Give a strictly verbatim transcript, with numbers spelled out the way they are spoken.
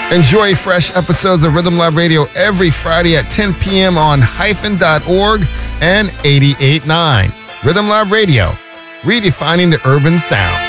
Enjoy fresh episodes of Rhythm Lab Radio every Friday at ten p.m. on hyphen dot org and eighty-eight point nine. Rhythm Lab Radio, redefining the urban sound.